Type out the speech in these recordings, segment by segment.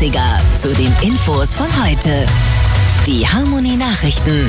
80er zu den Infos von heute. Die Harmony Nachrichten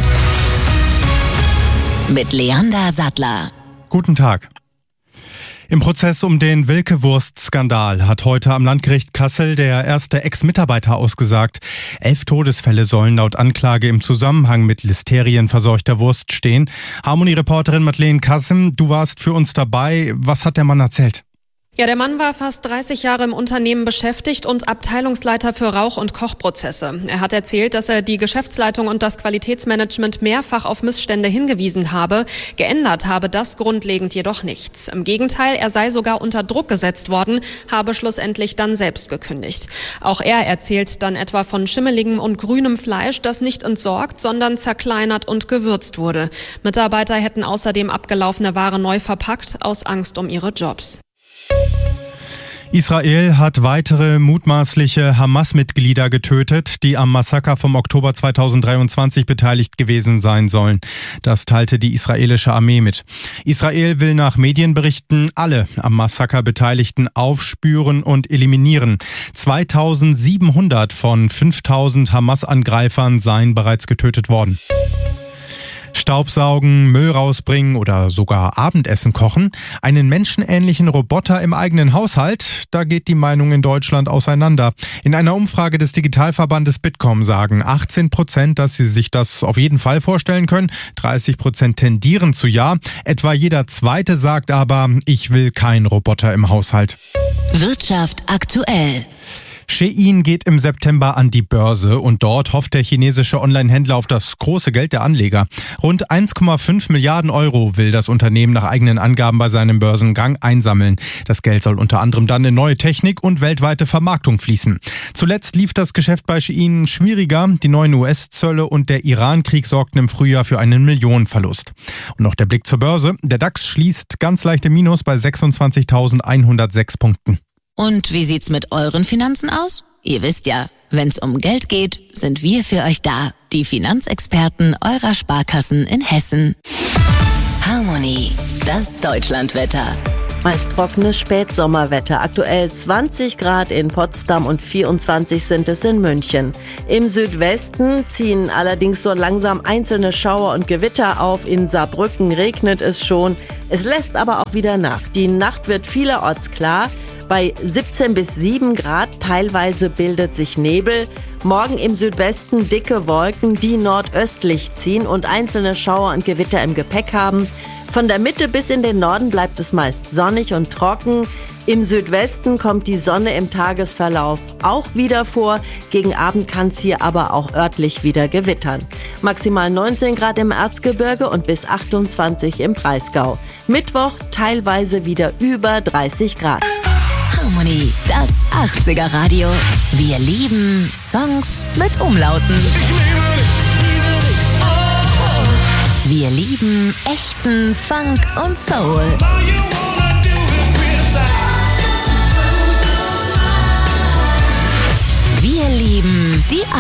mit Leander Sattler. Guten Tag. Im Prozess um den Wilke-Wurst-Skandal hat heute am Landgericht Kassel der erste Ex-Mitarbeiter ausgesagt. 11 Todesfälle sollen laut Anklage im Zusammenhang mit listerienverseuchter Wurst stehen. Harmony-Reporterin Madeleine Kassim, du warst für uns dabei. Was hat der Mann erzählt? Ja, der Mann war fast 30 Jahre im Unternehmen beschäftigt und Abteilungsleiter für Rauch- und Kochprozesse. Er hat erzählt, dass er die Geschäftsleitung und das Qualitätsmanagement mehrfach auf Missstände hingewiesen habe. Geändert habe das grundlegend jedoch nichts. Im Gegenteil, er sei sogar unter Druck gesetzt worden, habe schlussendlich dann selbst gekündigt. Auch er erzählt dann etwa von schimmeligem und grünem Fleisch, das nicht entsorgt, sondern zerkleinert und gewürzt wurde. Mitarbeiter hätten außerdem abgelaufene Ware neu verpackt, aus Angst um ihre Jobs. Israel hat weitere mutmaßliche Hamas-Mitglieder getötet, die am Massaker vom Oktober 2023 beteiligt gewesen sein sollen. Das teilte die israelische Armee mit. Israel will nach Medienberichten alle am Massaker Beteiligten aufspüren und eliminieren. 2700 von 5000 Hamas-Angreifern seien bereits getötet worden. Staubsaugen, Müll rausbringen oder sogar Abendessen kochen. Einen menschenähnlichen Roboter im eigenen Haushalt, da geht die Meinung in Deutschland auseinander. In einer Umfrage des Digitalverbandes Bitkom sagen 18%, dass sie sich das auf jeden Fall vorstellen können. 30% tendieren zu ja. Etwa jeder Zweite sagt aber, ich will keinen Roboter im Haushalt. Wirtschaft aktuell. Shein geht im September an die Börse und dort hofft der chinesische Online-Händler auf das große Geld der Anleger. Rund 1,5 Milliarden Euro will das Unternehmen nach eigenen Angaben bei seinem Börsengang einsammeln. Das Geld soll unter anderem dann in neue Technik und weltweite Vermarktung fließen. Zuletzt lief das Geschäft bei Shein schwieriger. Die neuen US-Zölle und der Iran-Krieg sorgten im Frühjahr für einen Millionenverlust. Und noch der Blick zur Börse. Der DAX schließt ganz leicht im Minus bei 26.106 Punkten. Und wie sieht's mit euren Finanzen aus? Ihr wisst ja, wenn's um Geld geht, sind wir für euch da. Die Finanzexperten eurer Sparkassen in Hessen. Harmony, das Deutschlandwetter. Meist trockenes Spätsommerwetter. Aktuell 20 Grad in Potsdam und 24 sind es in München. Im Südwesten ziehen allerdings so langsam einzelne Schauer und Gewitter auf. In Saarbrücken regnet es schon. Es lässt aber auch wieder nach. Die Nacht wird vielerorts klar. Bei 17 bis 7 Grad, teilweise bildet sich Nebel. Morgen im Südwesten dicke Wolken, die nordöstlich ziehen und einzelne Schauer und Gewitter im Gepäck haben. Von der Mitte bis in den Norden bleibt es meist sonnig und trocken. Im Südwesten kommt die Sonne im Tagesverlauf auch wieder vor. Gegen Abend kann es hier aber auch örtlich wieder gewittern. Maximal 19 Grad im Erzgebirge und bis 28 im Breisgau. Mittwoch teilweise wieder über 30 Grad. Harmony, das 80er Radio. Wir lieben Songs mit Umlauten. Wir lieben echten Funk und Soul. Wir lieben die